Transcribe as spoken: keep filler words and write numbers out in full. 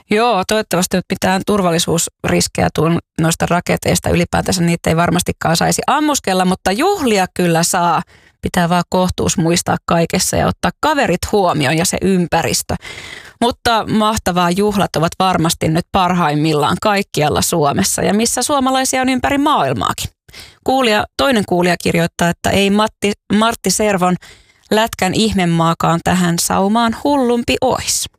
Joo, toivottavasti mitään turvallisuusriskejä tuon noista raketeista ylipäätänsä niitä ei varmastikaan saisi ammuskella, mutta juhlia kyllä saa. Pitää vaan kohtuus muistaa kaikessa ja ottaa kaverit huomioon ja se ympäristö. Mutta mahtavaa juhlat ovat varmasti nyt parhaimmillaan kaikkialla Suomessa ja missä suomalaisia on ympäri maailmaakin. Kuulija, toinen kuulija kirjoittaa, että ei Matti, Martti Servon Lätkän ihmemaakaan tähän saumaan hullumpi ois.